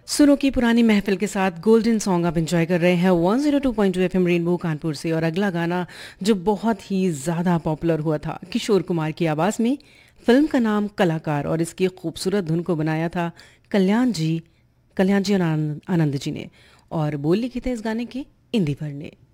सुनो की पुरानी महफिल के साथ गोल्डन सॉन्ग आप एंजॉय कर रहे हैं 102.2 एफएम रेनबो कानपुर से। और अगला गाना जो बहुत ही ज़्यादा पॉपुलर हुआ था किशोर कुमार की आवाज़ में। फिल्म का नाम कलाकार और इसकी खूबसूरत धुन को बनाया था कल्याण जी आनंद जी ने। और बोल लिखे थे इस गाने के इंदिवर ने।